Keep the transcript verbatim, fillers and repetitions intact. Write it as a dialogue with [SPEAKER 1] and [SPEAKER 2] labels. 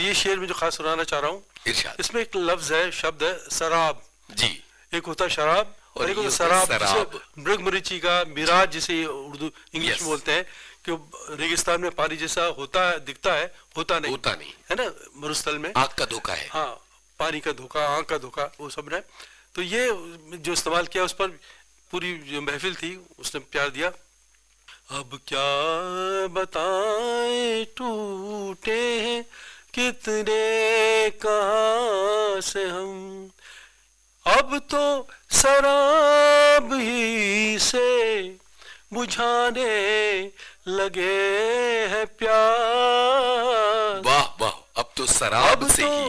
[SPEAKER 1] ये शेर में जो खास सुनाना चाह रहा हूँ,
[SPEAKER 2] इरशाद।
[SPEAKER 1] इसमें एक लफ्ज है, शब्द है सराब
[SPEAKER 2] जी।
[SPEAKER 1] एक होता है शराब और,
[SPEAKER 2] और
[SPEAKER 1] एक होता
[SPEAKER 2] ये
[SPEAKER 1] शराब,
[SPEAKER 2] शराब।
[SPEAKER 1] जिसे मृगमरीची का मिराज जिसे उर्दू इंग्लिश में बोलते हैं, कि रेगिस्तान में पानी जैसा होता है, दिखता है, होता नहीं
[SPEAKER 2] होता नहीं
[SPEAKER 1] है ना, मरुस्थल में
[SPEAKER 2] आंख का धोखा है।
[SPEAKER 1] हाँ, पानी का धोखा, आंख का धोखा, वो सब है। तो ये जो इस्तेमाल किया, उस पर पूरी जो महफिल थी उसने प्यार दिया। अब क्या बताएं टूटे हैं कितने कहाँ से हम, अब तो शराब ही से बुझाने लगे हैं प्यार।
[SPEAKER 2] वाह वाह, अब तो शराब
[SPEAKER 1] अब
[SPEAKER 2] से
[SPEAKER 1] तो
[SPEAKER 2] ही